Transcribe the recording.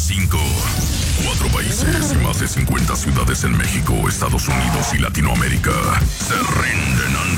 5. 4 países y más de 50 ciudades en México, Estados Unidos y Latinoamérica se rinden ante